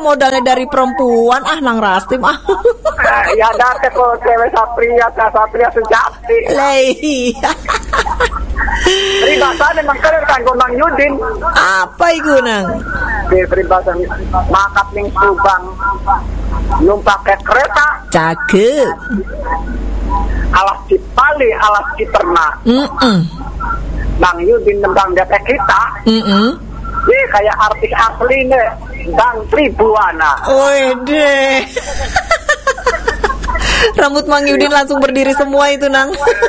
modalnya dari perempuan Nang Rastim Ya date kok cewek satria sejati. Peribahasa emang keren kan Mang Yudin. Apa itu Nang? Di peribahasa makat ning Subang numpak kereta. Cakep. Alas cipali, alas citernak. Mang Yudin nembang data kita. Kayak artis asli nih, Bang Tribuana. Wede. Rambut Mang Yudin langsung berdiri semua itu Nang.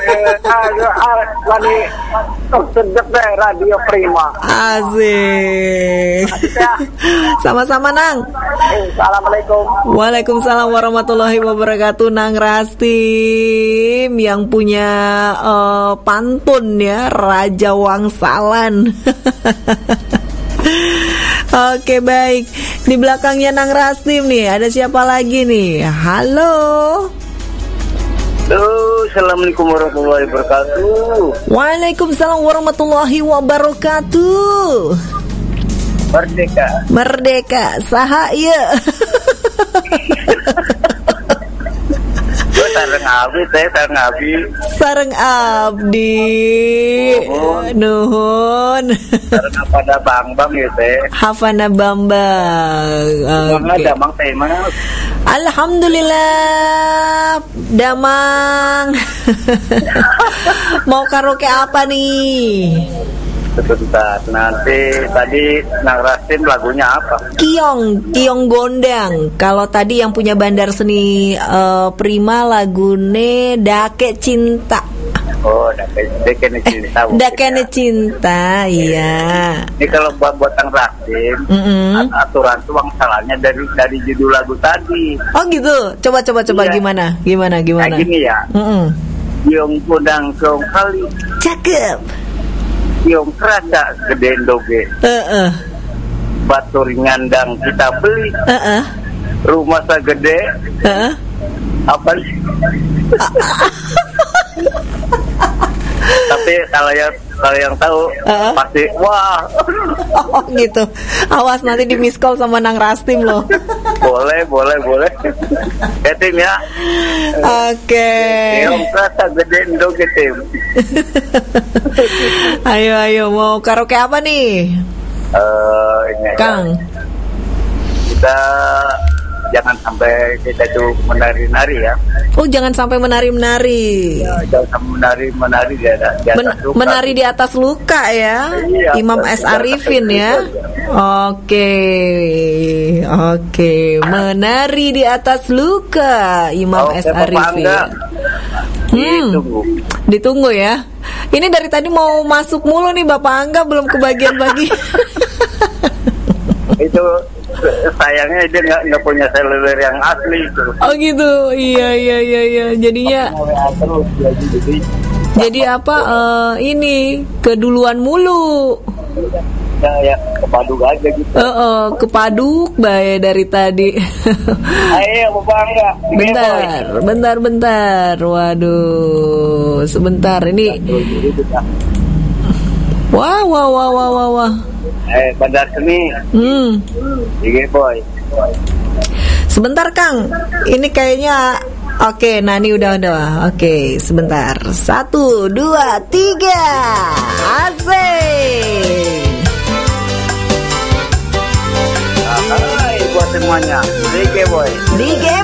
Lagi sedep deh Radio Prima. Asik. Sama-sama Nang. Assalamualaikum. Waalaikumsalam warahmatullahi wabarakatuh. Nang Rastim yang punya pantun ya, Raja Wangsalan. Oke baik. Di belakangnya Nang Rastim nih, ada siapa lagi nih? Halo. Assalamualaikum warahmatullahi wabarakatuh. Waalaikumsalam warahmatullahi wabarakatuh. Merdeka. Saha ieu? Sareng abdi. Nuhun. Sareng pada Bambang ya teh. Hafana Bambang. Ada Mang teh mana? Alhamdulillah, Damang. Mau karaoke apa nih? Sebentar, nanti tadi Nang Rastim lagunya apa? Kiong Gondang. Kalau tadi yang punya Bandar Seni Prima lagune Dake Cinta. Oh, Dake Cinta. Dake Cinta, iya. Ini kalau buat Nang Rastim, aturan tuang salahnya dari judul lagu tadi. Oh gitu. Coba iya. Gimana? Kayak gini ya. Kiong Gondang kiong kali. Cakep. Kiong kerasa gede doge. Batur ngandang kita beli. Rumah segede. Apa sih? Tapi kalau yang tahu pasti wah. Oh gitu. Awas nanti di miss call sama Nang Rastim loh. Boleh. Tim ya. Oke. Kiong kerasa gede doge tim. Ayo mau karaoke apa nih? Ini Kang. Kita jangan sampai kita itu menari-nari ya. Oh, jangan sampai menari-menari. Ya, jangan sampai menari di atas luka. Menari di atas luka ya. Iya, Imam S. Arifin ya. Oke. Menari di atas luka Imam S. Arifin. Ditunggu ya. Ini dari tadi mau masuk mulu nih Bapak Angga, belum kebagian bagi. Itu sayangnya dia nggak punya seluler yang asli itu. Oh gitu. Iya. Jadinya jadi apa? Ini keduluan mulu. Ya kepaduk aja gitu. Kepaduk bae dari tadi. Ayo Bapak Angga. Bentar. Waduh, sebentar ini. Wah. Bandar Seni. Iya boy. Sebentar Kang. Ini kayaknya oke, nah ini udah. Oke, sebentar. 1, 2, 3. Asik. Hai buat semuanya. DG boy.